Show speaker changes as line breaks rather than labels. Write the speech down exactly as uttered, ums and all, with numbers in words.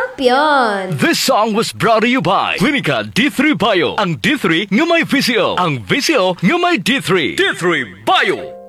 kampiyon!
This song was brought to you by Clinica D three Bio. Ang D three nga may V C O. Ang V C O nga may D three. D three Bio!